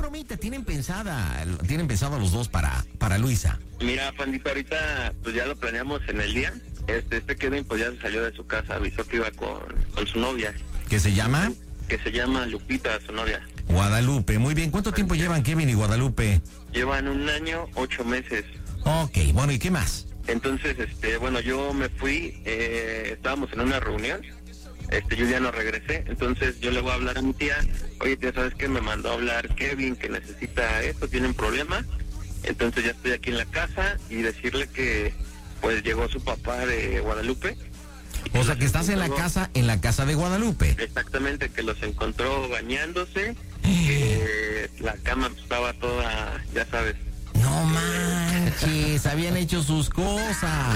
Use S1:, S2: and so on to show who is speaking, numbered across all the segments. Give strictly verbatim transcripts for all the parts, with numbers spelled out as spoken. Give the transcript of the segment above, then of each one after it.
S1: bromita tienen pensada, tienen pensado los dos para, para Luisa?
S2: Mira, pandita, ahorita pues ya lo planeamos en el día. Este, este Kevin pues ya se salió de su casa, avisó que iba con, con su novia.
S1: ¿Qué se llama?
S2: Que se llama Lupita, su novia.
S1: Guadalupe, muy bien. ¿Cuánto tiempo llevan Kevin y Guadalupe?
S2: Llevan un año, ocho meses.
S1: Ok, bueno, ¿y qué más?
S2: Entonces, este, bueno, yo me fui, eh, estábamos en una reunión, este, yo ya no regresé, entonces yo le voy a hablar a mi tía, oye tía, ¿sabes qué? Me mandó a hablar Kevin, que necesita esto, tiene un problema, entonces ya estoy aquí en la casa y decirle que, pues, llegó su papá de Guadalupe.
S1: O sea, que estás en la casa, en la casa de Guadalupe.
S2: Exactamente, que los encontró bañándose, que la cama estaba toda, ya sabes.
S1: No manches, habían hecho sus cosas.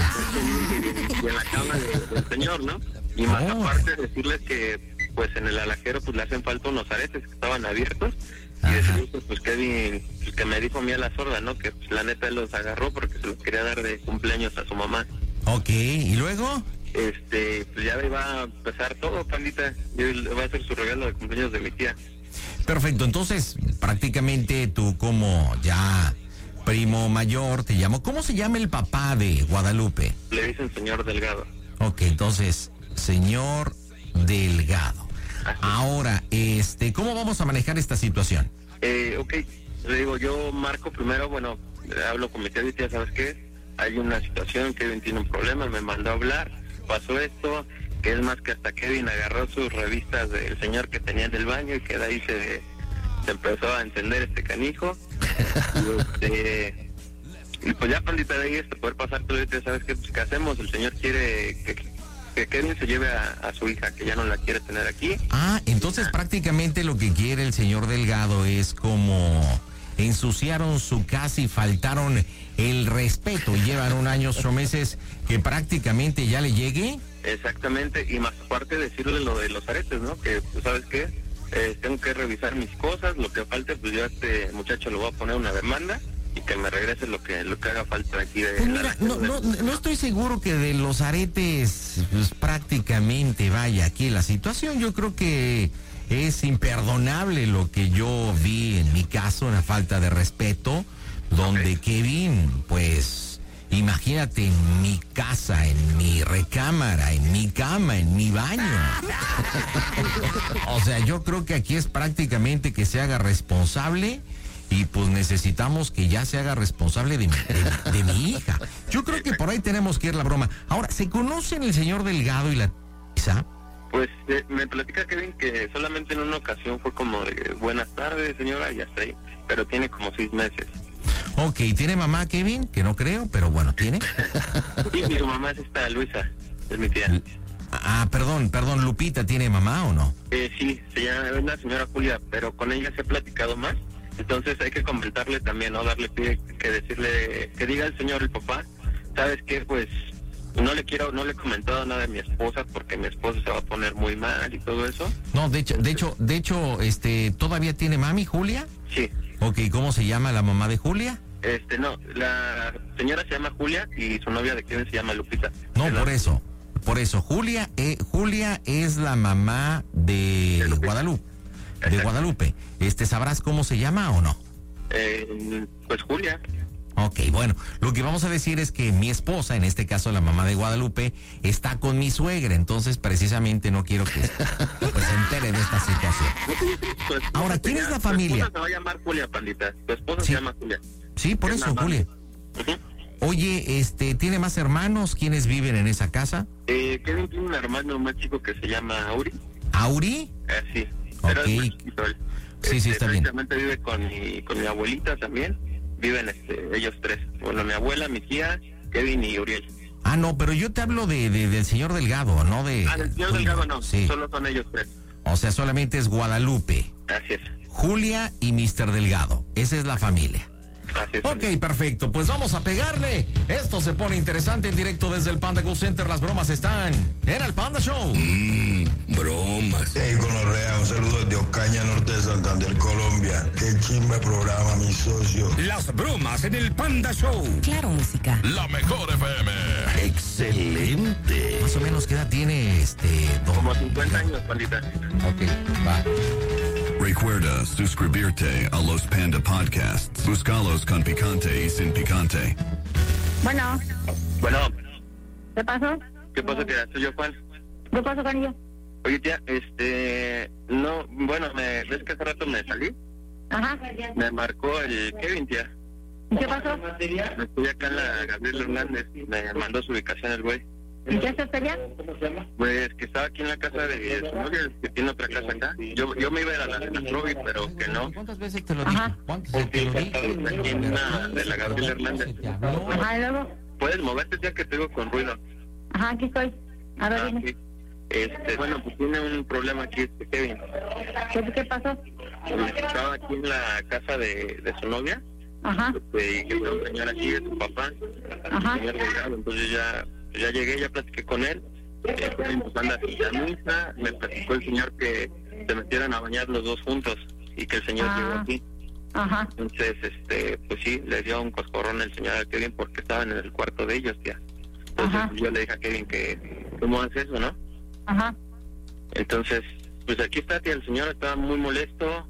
S2: Y en la cama de, del señor, ¿no? Y más
S1: Oh.
S2: aparte decirles que, pues, en el alajero, pues, le hacen falta unos aretes que estaban abiertos. Y
S1: Ajá.
S2: decirles, pues, Kevin, pues, que me dijo a mí a la sorda, ¿no? Que, pues, la neta él los agarró porque se los quería dar de cumpleaños a su mamá.
S1: Ok, ¿y luego?
S2: Este, pues ya va a empezar todo, pandita. Y va a ser su regalo de cumpleaños de mi tía.
S1: Perfecto, entonces prácticamente tú como ya primo mayor te llamo. ¿Cómo se llama el papá de Guadalupe?
S2: Le dicen señor Delgado.
S1: Ok, entonces, señor Delgado.
S2: Así.
S1: Ahora, este, ¿cómo vamos a manejar esta situación?
S2: Eh, ok, le digo, yo marco primero, bueno, hablo con mi tía y tía, ¿sabes qué? Hay una situación, Kevin tiene un problema, me mandó a hablar, pasó esto, que es más que hasta Kevin agarró sus revistas del señor que tenía en el baño y que de ahí se, se empezó a encender este canijo. y, este, y pues ya, pandita, de ahí este poder pasar todo esto, ¿sabes qué? Pues, ¿qué hacemos? El señor quiere que, que Kevin se lleve a, a su hija, que ya no la quiere tener aquí.
S1: Ah, entonces prácticamente lo que quiere el señor Delgado es como ensuciaron su casa y faltaron el respeto y llevan un año, ocho meses que prácticamente ya le llegue.
S2: Exactamente, y más aparte decirle lo de los aretes, ¿no? Que, pues, ¿sabes qué? Eh, tengo que revisar mis cosas, lo que falte, pues yo a este muchacho le voy a poner una demanda y que me regrese lo que lo que haga falta aquí de...
S1: Pues mira, no, no, no estoy seguro que de los aretes, pues prácticamente vaya aquí la situación. Yo creo que es imperdonable lo que yo vi en mi caso, una falta de respeto, donde
S2: Okay.
S1: Kevin, pues, imagínate, en mi casa, en mi recámara, en mi cama, en mi baño. O sea, yo creo que aquí es prácticamente que se haga responsable y pues necesitamos que ya se haga responsable de mi, de, de mi hija. Yo creo que por ahí tenemos que ir la broma. Ahora, ¿se conocen el señor Delgado y la Isa?
S2: Pues eh, me platica Kevin que solamente en una ocasión fue como de buenas tardes, señora, y ya está ahí, pero tiene como seis meses.
S1: Ok, ¿tiene mamá Kevin? Que no creo, pero bueno, ¿tiene?
S2: Y mi mamá es esta Luisa, es mi tía.
S1: Ah, perdón, perdón, Lupita, ¿tiene mamá o no?
S2: Eh, sí, se llama, es la señora Julia, pero con ella se ha platicado más. Entonces hay que comentarle también, ¿no? Darle pie, que decirle, que diga el señor, el papá, ¿sabes qué? Pues no le quiero, no le he comentado nada de mi esposa porque mi esposa se va a poner muy mal y todo eso.
S1: No, de hecho, de hecho, de hecho, este, ¿todavía tiene mami, Julia?
S2: Sí.
S1: Ok, ¿cómo se llama la mamá de Julia?
S2: Este, no, la señora se llama Julia y su novia de Kevin se llama Lupita.
S1: No,
S2: Es la-
S1: por eso, por eso, Julia, eh, Julia es la mamá de,
S2: De Lupita.
S1: Guadalupe, de
S2: Exacto.
S1: Guadalupe. Este, ¿sabrás cómo se llama o no?
S2: Eh, pues Julia.
S1: Ok, bueno, lo que vamos a decir es que mi esposa, en este caso la mamá de Guadalupe, está con mi suegra, entonces precisamente no quiero que pues, se entere de esta situación.
S2: Tu esposa
S1: Ahora, ¿quién
S2: se
S1: es la
S2: llama-
S1: familia?
S2: Tu esposa se va a llamar Julia, pandita. Tu esposa
S1: Sí.
S2: se llama Julia.
S1: Sí, por
S2: Es
S1: eso,
S2: mamá.
S1: Julia.
S2: Ujú.
S1: Oye, este, ¿tiene más hermanos? ¿Quiénes viven en esa casa?
S2: Eh, Kevin tiene un hermano más chico que se llama Auri.
S1: ¿Auri?
S2: Eh, sí, pero
S1: Ok.
S2: es muy chiquito él.
S1: Sí, sí, está bien.
S2: Precisamente vive con mi, con mi abuelita también. Viven este, ellos tres. Bueno, mi abuela, mi tía, Kevin y Uriel.
S1: Ah, no, pero yo te hablo de, de- del señor Delgado, no de...
S2: Ah, del señor
S1: Julia.
S2: Delgado no,
S1: Sí,
S2: solo son ellos tres.
S1: o sea, solamente es Guadalupe,
S2: Así es.
S1: Julia y mister Delgado. Esa es la familia.
S2: Así es.
S1: Ok, perfecto, pues vamos a pegarle. Esto se pone interesante en directo desde el Panda Go Center. Las bromas están en el Panda Show.
S3: Mmm, bromas.
S4: Hey, Gonorrea, un saludo de Ocaña, norte de Santander, Colombia. Qué chimba programa, mi socio.
S3: Las bromas en el Panda Show.
S5: Claro, música.
S6: La mejor F M.
S3: Excelente.
S1: Más o menos, ¿qué edad tiene este don?
S2: Como cincuenta años, pandita.
S1: Ok, va.
S5: Recuerda suscribirte a los Panda Podcasts. Búscalos con picante y sin picante.
S6: Bueno,
S2: Bueno,
S6: ¿qué pasó?
S2: ¿qué pasa, tía? Soy yo, Juan.
S6: ¿Qué pasó con ella?
S2: Oye, tía, este... No, bueno, me, ¿ves que hace rato me salí?
S6: Ajá.
S2: Me marcó el Kevin, tía.
S6: ¿Y qué pasó?
S2: Estoy acá en la Gabriel Hernández. Me mandó su ubicación el güey.
S6: ¿Y qué haces allá?
S2: Pues que estaba aquí en la casa de su novia, que tiene otra casa acá. Yo, yo me iba a ir a la de la Trovi, pero que no.
S1: ¿Cuántas veces te lo dije?
S6: Ajá.
S1: ¿Cuántas veces te lo dije?
S2: Aquí en una de la Gabriel Hernández.
S6: Ajá, ¿y luego?
S2: ¿Puedes moverte, tía, que te digo con ruido?
S6: Ajá, aquí estoy. A ver,
S2: Ah,
S6: dime.
S2: sí. Este, bueno, pues tiene un problema aquí este Kevin.
S6: ¿Qué, qué pasó?
S2: Estaba aquí en la casa de, de su novia.
S6: Ajá,
S2: Este, y que fue un señor aquí de su papá.
S6: Ajá.
S2: El señor Delgado. Entonces ya, ya llegué, ya platiqué con él. Eh, pues, empezando a la misa, me platicó el señor que se metieran a bañar los dos juntos y que el señor
S6: Ah.
S2: llegó aquí.
S6: ajá.
S2: Entonces, este, pues sí, le dio un coscorrón el señor a Kevin porque estaban en el cuarto de ellos, tía. Entonces
S6: Ajá.
S2: yo le dije a Kevin que, ¿cómo hace eso, no?
S6: Ajá.
S2: Entonces, pues aquí está, tía, el señor estaba muy molesto,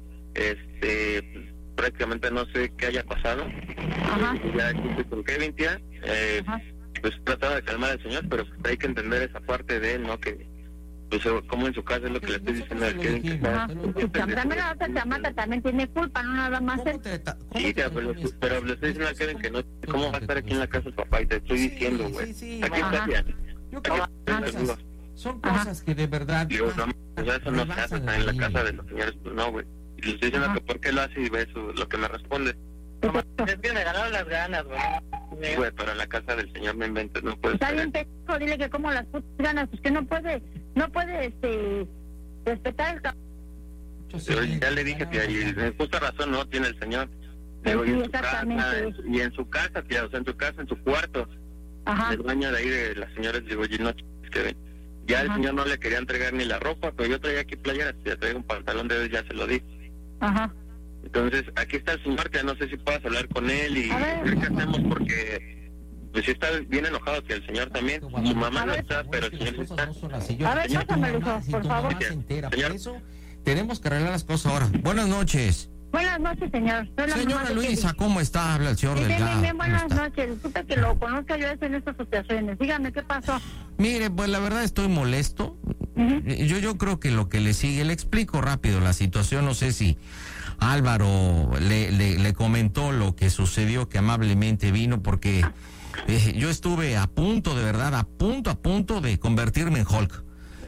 S2: este, pues, prácticamente no sé qué haya pasado.
S6: Ajá.
S2: Ya aquí estoy con Kevin, tía, eh,
S6: Ajá.
S2: pues trataba de calmar al señor, pero pues, hay que entender esa parte de él, ¿no? Que, pues, como en su casa es lo que le estoy diciendo al Kevin, que está...
S6: Ajá. Y también la otra chamata también tiene culpa, no nada más él.
S2: Sí, tía, pero, pero le estoy diciendo a Kevin que no, ¿cómo va a estar aquí en la casa del papá? Y te estoy diciendo, güey.
S1: Sí, sí,
S2: Aquí
S6: Ajá.
S2: está, tía.
S1: Yo creo
S2: Aquí
S1: que
S2: está,
S1: son
S2: digo.
S1: cosas, son cosas que de verdad.
S2: Digo, no, o sea, eso no se hace
S1: rebasan
S2: en la
S1: línea.
S2: casa de los señores, pues no, güey. Y le estoy diciendo
S6: Ajá.
S2: que por qué lo hace y ve su, lo que me responde.
S7: Es que me ganaron las ganas, güey.
S2: Sí, güey, pero en la casa del señor me inventes, no puede
S6: Está
S2: ser.
S6: bien pendejo, dile que como las putas ganas, pues que no puede, no puede, este, respetar el... ca-
S2: Pero ya le dije, tía, y en justa razón no tiene el señor. Digo, y
S6: Sí,
S2: en su casa,
S6: exactamente.
S2: y en su casa, tía, o sea, en su casa, en su cuarto,
S6: Ajá.
S2: el baño de ahí de las señoras, digo, y no, es que ya el
S6: Ajá.
S2: señor no le quería entregar ni la ropa, pero yo traía aquí playeras, ya traigo un pantalón de ya se lo di.
S6: Ajá.
S2: Entonces, aquí está el señor, ya no sé si puedas hablar con él y
S6: A ver.
S2: ver qué hacemos porque, pues sí está bien enojado que el señor también, su mamá
S6: A
S2: no
S6: ver.
S2: está, pero el señor sí está.
S6: A ver, pásamelo, hijo, por favor.
S1: Se entera, por
S2: Señor.
S1: eso tenemos que arreglar las cosas ahora. Buenas noches.
S6: Buenas noches, señor. Soy la mamá
S1: Señora
S6: de
S1: Luisa,
S6: Kevin.
S1: ¿cómo está? Habla el señor
S6: Bien, bien,
S1: Delgado.
S6: bien,
S1: ¿Cómo
S6: buenas
S1: está?
S6: noches. Disculpe que lo conozca yo en estas situaciones. Dígame, ¿qué pasó?
S1: Mire, pues la verdad estoy molesto.
S6: Ujú.
S1: Yo, yo creo que lo que le sigue, le explico rápido la situación. No sé si Álvaro le, le, le comentó lo que sucedió, que amablemente vino, porque eh, yo estuve a punto, de verdad, a punto, a punto de convertirme en Hulk.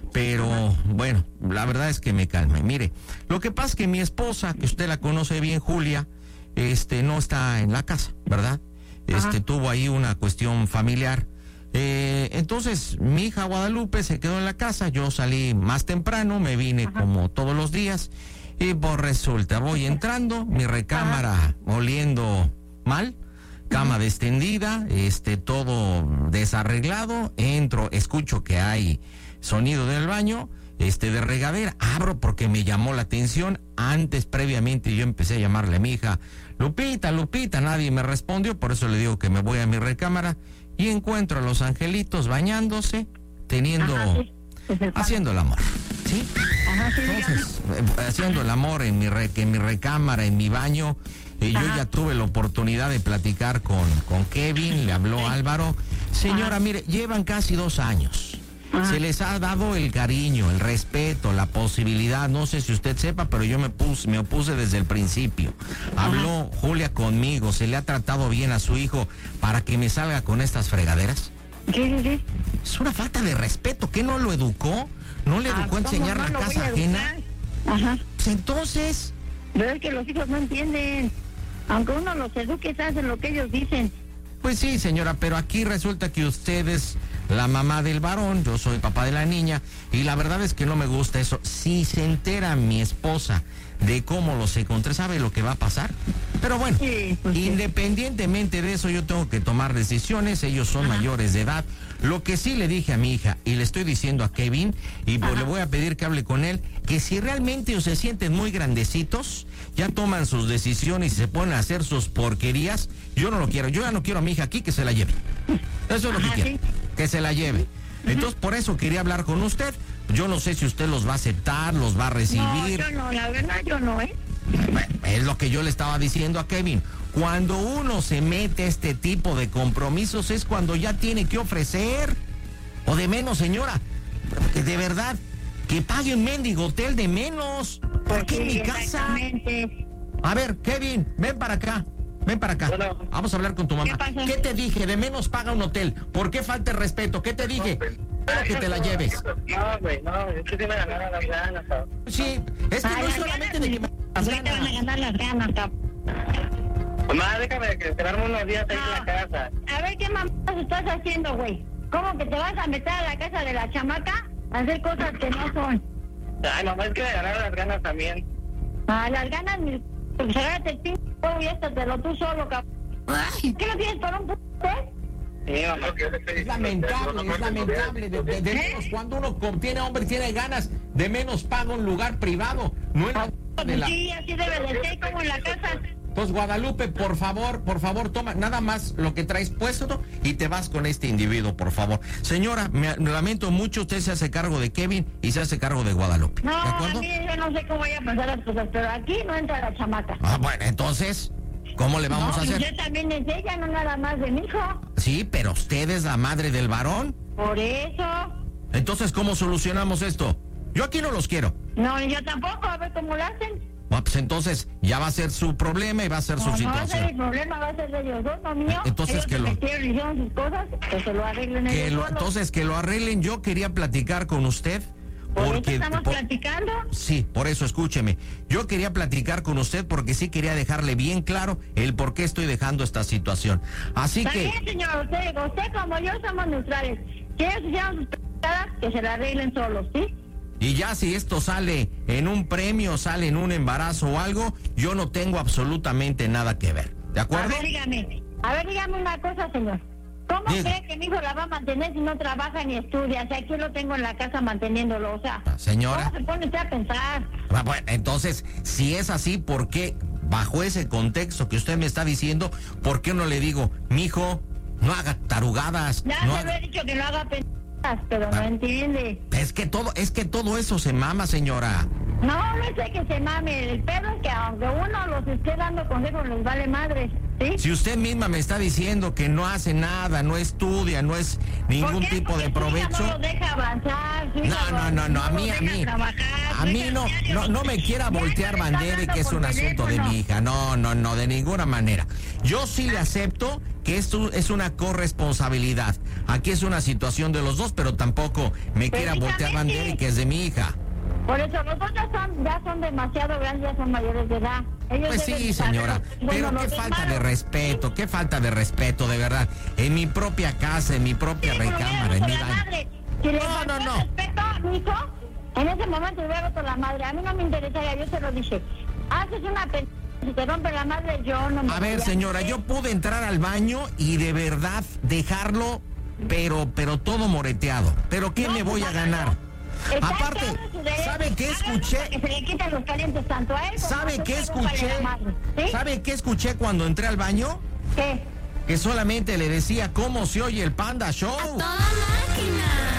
S1: Pero bueno, la verdad es que me calme. Mire, lo que pasa es que mi esposa, que usted la conoce bien, Julia, este, no está en la casa, ¿verdad? Este,
S6: Ajá.
S1: tuvo ahí una cuestión familiar. Eh, entonces, mi hija Guadalupe se quedó en la casa, yo salí más temprano, me vine
S6: Ajá.
S1: como todos los días, y pues resulta, voy entrando, mi recámara oliendo mal, cama extendida, este, todo desarreglado, entro, escucho que hay sonido del baño, este, de regadera, abro porque me llamó la atención, antes, previamente, yo empecé a llamarle a mi hija, Lupita, Lupita, nadie me respondió, por eso le digo que me voy a mi recámara, y encuentro a los angelitos bañándose, teniendo,
S6: Ajá, sí. Es el pan.
S1: haciendo el amor, ¿sí?
S6: Ajá, sí, dígame.
S1: Entonces, eh, haciendo el amor en mi, re, en mi recámara, en mi baño, y yo
S6: Ajá.
S1: ya tuve la oportunidad de platicar con, con Kevin, le habló Álvaro. Señora,
S6: Ajá.
S1: mire, llevan casi dos años.
S6: Ajá.
S1: Se les ha dado el cariño, el respeto, la posibilidad, no sé si usted sepa, pero yo me puse, me opuse desde el principio. Habló Julia conmigo, se le ha tratado bien a su hijo para que me salga con estas fregaderas.
S6: Sí, sí, sí.
S1: Es una falta de respeto, ¿qué no lo educó? ¿No le
S6: Ah,
S1: educó a
S6: ¿cómo
S1: enseñar
S6: no
S1: la
S6: lo voy
S1: casa
S6: a
S1: ajena?
S6: educar? Ajá.
S1: Pues entonces,
S6: Pero es que los hijos no entienden. Aunque uno los eduque, hacen lo que ellos dicen.
S1: pues sí, señora, pero aquí resulta que usted es la mamá del varón, yo soy papá de la niña, y la verdad es que no me gusta eso. Si se entera mi esposa de cómo los encontré, ¿sabe lo que va a pasar? Pero bueno,
S6: Sí, pues sí.
S1: independientemente de eso, yo tengo que tomar decisiones, ellos son mayores de edad. Lo que sí le dije a mi hija, y le estoy diciendo a Kevin, y pues le voy a pedir que hable con él, que si realmente se sienten muy grandecitos, ya toman sus decisiones y se ponen a hacer sus porquerías, yo no lo quiero, yo ya no quiero a mi hija aquí, que se la lleve. Eso es lo que
S6: Ajá,
S1: quiero,
S6: sí.
S1: que se la lleve. Entonces, por eso quería hablar con usted, Yo no sé si usted los va a aceptar, los va a recibir.
S6: No, yo no, la verdad yo no, ¿eh?
S1: Bueno, es lo que yo le estaba diciendo a Kevin. Cuando uno se mete a este tipo de compromisos es cuando ya tiene que ofrecer. O de menos, señora, que de verdad, que pague un mendigo hotel de menos. ¿Por qué en mi casa? A ver, Kevin, ven para acá. Ven para acá.
S2: Bueno.
S1: Vamos a hablar con tu mamá.
S6: ¿Qué pasa?
S1: ¿Qué te dije? De menos paga un hotel. ¿Por qué falta el respeto? ¿Qué te dije? Quiero que te la lleves.
S7: No, güey, no, es que sí me ganaron las ganas, cabrón.
S1: Sí, es que
S6: Ay,
S1: no es
S6: las
S1: solamente
S6: ganas,
S1: de que me las
S6: ahorita van a
S1: ganas.
S6: ganar las ganas, cabrón.
S7: Mamá, déjame que esperarme unos días ahí en la casa.
S6: A ver qué mamás estás haciendo, güey. ¿Cómo que te vas a meter a la casa de la chamaca a hacer cosas que no son?
S7: Ay, mamá, es que me ganaron las ganas también.
S6: A las ganas, mi... pues agárrate el pinche huevo y éstatelo tú solo, cabrón. ¿Qué no tienes para un p***?
S7: Sí, mamá.
S1: Es lamentable, es lamentable. De, de- de menos, cuando uno contiene hombre y tiene ganas, de menos paga un lugar privado. No en la de la...
S6: Sí, así debe de ser, como en la casa.
S1: Entonces, Guadalupe, por favor, por favor, toma nada más lo que traes puesto y te vas con este individuo, por favor. Señora, me, me lamento mucho, usted se hace cargo de Kevin y se hace cargo de Guadalupe.
S6: No,
S1: ¿De
S6: a
S1: acuerdo?
S6: mí yo no sé cómo vaya a pasar las cosas, pero aquí no entra la chamaca.
S1: Ah, bueno, entonces, ¿cómo le vamos
S6: no,
S1: a hacer?
S6: Usted también es de ella, no nada más de mi hijo.
S1: Sí, pero usted es la madre del varón.
S6: Por eso.
S1: Entonces, ¿cómo solucionamos esto? Yo aquí no los quiero.
S6: No, yo tampoco, a ver cómo lo hacen.
S1: Ah, pues entonces ya va a ser su problema y va a ser su
S6: No, no va a ser el
S1: situación.
S6: problema, va a ser de ellos dos, no mío.
S1: Entonces,
S6: ellos
S1: que
S6: se
S1: lo-
S6: metieron y hicieron sus cosas, que se lo arreglen
S1: Que
S6: ellos
S1: lo,
S6: solos.
S1: entonces que lo arreglen. Yo quería platicar con usted
S6: ¿Por eso
S1: porque
S6: estamos
S1: por-
S6: platicando?
S1: sí, por eso escúcheme. Yo quería platicar con usted porque sí quería dejarle bien claro el por qué estoy dejando esta situación. Así que
S6: También, señor, usted, usted como yo somos neutrales. Si ellos hicieron sus pendejadas, que se la arreglen solos, ¿sí?
S1: y ya si esto sale en un premio, sale en un embarazo o algo, yo no tengo absolutamente nada que ver. ¿De
S6: A
S1: acuerdo?
S6: ver, dígame, a ver, dígame una cosa, señor. ¿Cómo
S1: Diga.
S6: cree que mi hijo la va a mantener si no trabaja ni estudia? O sea, aquí lo tengo en la casa manteniéndolo, o sea.
S1: Señora.
S6: ¿Cómo se pone usted a pensar?
S1: Ah, bueno, entonces, si es así, ¿por qué, bajo ese contexto que usted me está diciendo, por qué no le digo, mijo, no haga tarugadas?
S6: Ya
S1: no
S6: se
S1: haga-".
S6: lo he dicho que no haga pendejadas, pero no
S1: Ah.
S6: entiende.
S1: Es que todo, es que todo eso se mama, señora.
S6: No, no sé que se mame. El pedo es que aunque uno los esté dando consejos, les vale madre, ¿sí?
S1: Si usted misma me está diciendo que no hace nada, no estudia, no es ningún
S6: ¿Por qué?
S1: tipo de
S6: Porque su hija
S1: provecho.
S6: no lo deja avanzar, su
S1: No,
S6: hija
S1: no, no, no, a
S6: lo
S1: mí, a
S6: deja
S1: mí,
S6: trabajar,
S1: a
S6: su
S1: mí
S6: hija
S1: no,
S6: diario-
S1: no, no me quiera
S6: diario
S1: voltear
S6: le está
S1: bandera y que es
S6: hablando
S1: un
S6: por
S1: asunto de
S6: teléfono.
S1: mi hija. No, no, no, de ninguna manera. Yo sí le acepto que esto es una corresponsabilidad. Aquí es una situación de los dos, pero tampoco me quiera voltear
S6: Precisamente.
S1: bandera y que es de mi hija.
S6: Por eso los dos ya son, ya son demasiado grandes, ya son mayores de edad. Ellos
S1: Pues
S6: deben
S1: sí,
S6: saber,
S1: señora,
S6: bueno,
S1: pero
S6: los
S1: qué falta de
S6: hermanos,
S1: respeto, qué falta de respeto, de verdad. En mi propia casa, en mi propia
S6: sí, pero
S1: recámara,
S6: hubiera
S1: en mi
S6: roto la
S1: baño.
S6: madre. Si le
S1: No,
S6: faltó
S1: no, no.
S6: respeto a mi hijo, en ese momento le hubiera roto la madre. A mí no me interesaría, yo se lo dije. Haces una p... si te rompe la madre, yo no me
S1: A ver,
S6: voy
S1: señora,
S6: meter.
S1: yo pude entrar al baño y de verdad dejarlo, pero, pero todo moreteado. ¿Pero qué
S6: No,
S1: me voy
S6: pues,
S1: a ganar?
S6: Está
S1: Aparte,
S6: en su derecho.
S1: ¿sabe qué
S6: Hágalo
S1: escuché?
S6: para que se le quiten los calientes tanto a él como a
S1: ¿Sabe
S6: usted,
S1: qué
S6: rómpale
S1: escuché?
S6: la madre, ¿sí?
S1: ¿Sabe qué escuché cuando entré al baño?
S6: ¿Qué?
S1: Que solamente le decía cómo se oye el Panda Show.
S8: ¡Toda máquina!